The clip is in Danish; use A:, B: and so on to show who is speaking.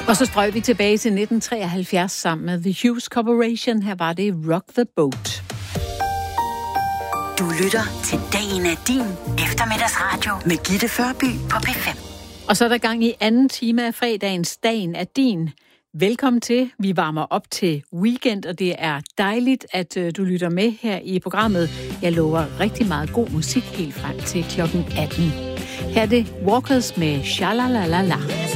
A: Og så strøg vi tilbage til 1973 sammen med The Hughes Corporation. Her var det Rock the Boat.
B: Du lytter til Dagen er din eftermiddagsradio med Gitte Førby på P5.
A: Og så er der gang i anden time af fredagens Dagen er din. Velkommen til. Vi varmer op til weekend, og det er dejligt, at du lytter med her i programmet. Jeg lover rigtig meget god musik helt frem til klokken 18. Her er det Walkers med Shalalala.